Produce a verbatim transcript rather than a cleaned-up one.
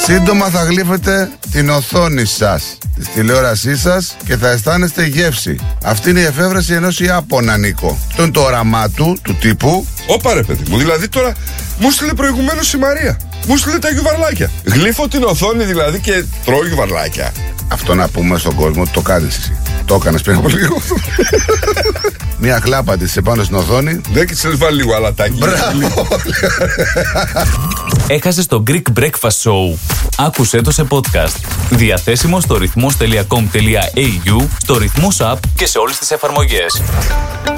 Σύντομα θα γλύφετε την οθόνη σας, της τηλεόρασής σας και θα αισθάνεστε γεύση. Αυτή είναι η εφεύρεση ενός Ιάπωνα, Νίκο. Αυτό είναι το όραμά του, του τύπου. Όπα ρε παιδί μου, δηλαδή τώρα μου στείλε προηγουμένως η Μαρία. Μου στείλε τα γιουβαρλάκια. Γλύφω την οθόνη δηλαδή και τρώω γιουβαρλάκια. Αυτό να πούμε στον κόσμο ότι το κάνεις εσύ. Το έκανες πριν από λίγο. Μία χλάπα της επάνω στην οθόνη. Δεν και της βάλει λίγο αλατάκι. Μπράβο. Έχασες το Greek Breakfast Show. Άκουσέ το σε podcast. Διαθέσιμο στο ρυθμός τελεία κομ τελεία έι γιου, στο Ρυθμός app και σε όλες τις εφαρμογές.